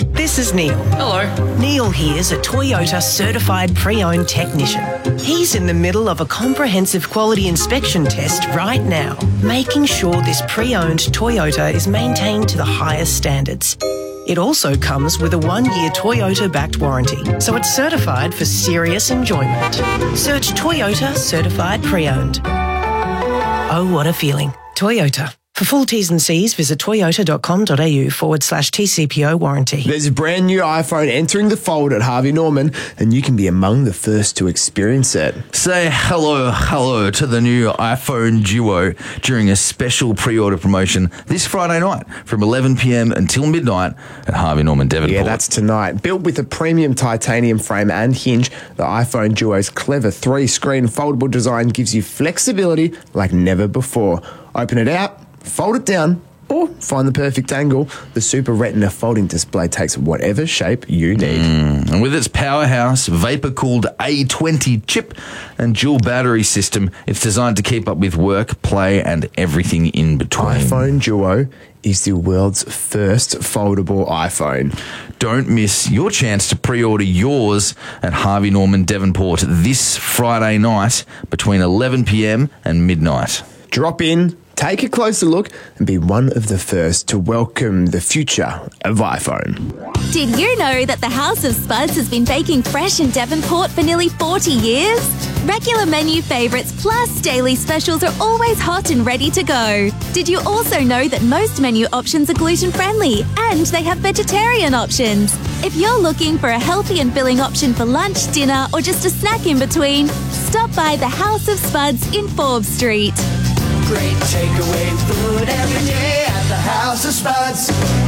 This is Neil. Hello. Neil here's a Toyota certified pre-owned technician. He's in the middle of a comprehensive quality inspection test right now, making sure this pre-owned Toyota is maintained to the highest standards. It also comes with a 1-year Toyota-backed warranty, so it's certified for serious enjoyment. Search Toyota Certified Pre-Owned. Oh, what a feeling. Toyota. For full T's and C's, visit toyota.com.au/TCPO warranty. There's a brand new iPhone entering the fold at Harvey Norman, and you can be among the first to experience it. Say hello to the new iPhone Duo during a special pre-order promotion this Friday night from 11 p.m. until midnight at Harvey Norman Devonport. Yeah, that's tonight. Built with a premium titanium frame and hinge, the iPhone Duo's clever 3-screen foldable design gives you flexibility like never before. Open it out, fold it down, or find the perfect angle. The Super Retina folding display takes whatever shape you need. And with its powerhouse, vapor-cooled A20 chip and dual battery system, it's designed to keep up with work, play, and everything in between. iPhone Duo is the world's first foldable iPhone. Don't miss your chance to pre-order yours at Harvey Norman Devonport this Friday night between 11 p.m. and midnight. Drop in, take a closer look, and be one of the first to welcome the future of iPhone. Did you know that the House of Spuds has been baking fresh in Devonport for nearly 40 years? Regular menu favourites plus daily specials are always hot and ready to go. Did you also know that most menu options are gluten-friendly and they have vegetarian options? If you're looking for a healthy and filling option for lunch, dinner, or just a snack in between, stop by the House of Spuds in Forbes Street. Great takeaway food every day at the House of Spuds.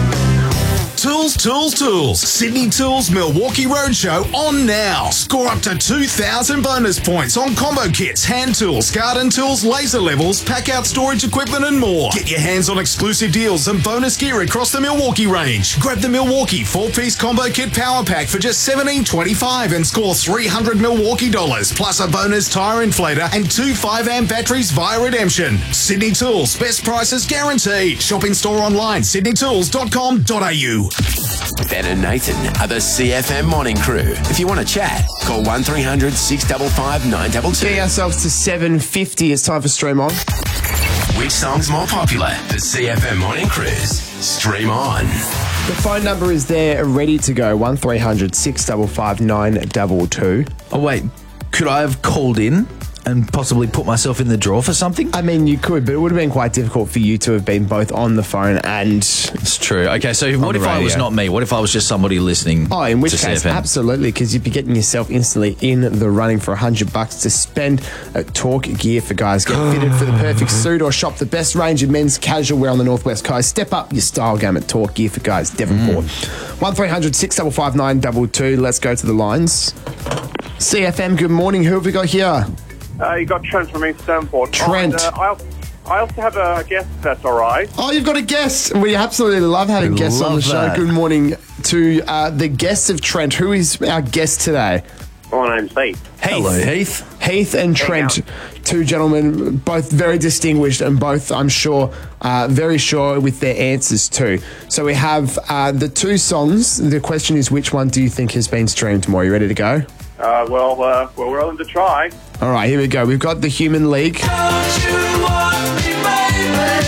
Tools. Sydney Tools Milwaukee Roadshow on now. Score up to 2,000 bonus points on combo kits, hand tools, garden tools, laser levels, pack-out storage equipment and more. Get your hands on exclusive deals and bonus gear across the Milwaukee range. Grab the Milwaukee 4-piece combo kit power pack for just $17.25 and score $300 Milwaukee dollars plus a bonus tyre inflator and 2 5-amp batteries via redemption. Sydney Tools, best prices guaranteed. Shop in store online, sydneytools.com.au. Ben and Nathan are the CFM morning crew. If you want to chat, call 1300 655 922. Getting ourselves to 7:50. It's time for Stream On. Which song's more popular? The CFM morning cruise. Stream On. The phone number is there, ready to go. 1300 655 922. Oh, wait. Could I have called in and possibly put myself in the draw for something? I mean, you could, but it would have been quite difficult for you to have been both on the phone and... It's true. Okay, so what if I was not me? What if I was just somebody listening? Oh, in which to case, CFM? absolutely, because you'd be getting yourself instantly in the running for $100 to spend at Talk Gear for Guys. Get fitted for the perfect suit or shop the best range of men's casual wear on the Northwest Coast. Step up your style game at Talk Gear for Guys, Devonport. 1300 655 922. Let's go to the lines. CFM, good morning. Who have we got here? You got Trent from East Devonport. Trent. And, I also have a guest, if that's all right. Oh, you've got a guest. We absolutely love having guests on the show. that. Good morning to the guests of Trent. Who is our guest today? My name's Heath. Hello, Heath. Heath and Trent, two gentlemen, both very distinguished and both, I'm sure, very sure with their answers too. So we have the two songs. The question is, which one do you think has been streamed more? Are you ready to go? Well, we're willing to try. All right, here we go. We've got The Human League. Don't you want me, baby?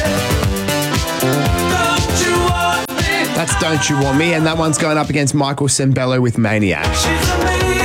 Don't you want me? That's Don't You Want Me, and that one's going up against Michael Sembello with Maniac. She's a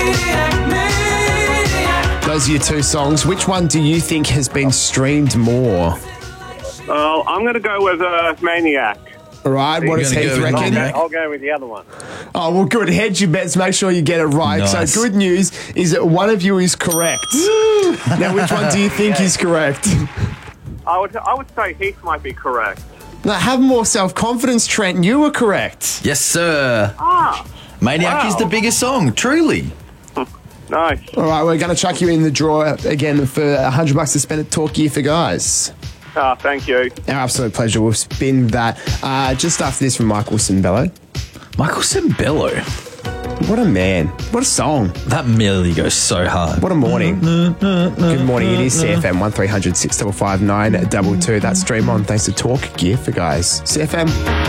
maniac. Those are your two songs. Which one do you think has been streamed more? Well, I'm going to go with Maniac. All right, what does gonna Heath go with reckon? Maniac? I'll go with the other one. Oh, well, good. Hedge your bets. Make sure you get it right. Nice. So good news is that one of you is correct. Now, which one do you think is correct? I would say Heath might be correct. Now, have more self-confidence, Trent. You were correct. Yes, sir. Ah, Maniac is the biggest song, truly. nice. All right, we're going to chuck you in the draw again for $100 to spend at Talk Gear for Guys. Thank you. Our absolute pleasure. We'll spin that just after this from Michael Sembello. Michael Sembello. What a man. What a song. That melody goes so hard. What a morning. Good morning. It is CFM 1300 655 922. That's Stream On. Thanks to Talk Gear for Guys. CFM.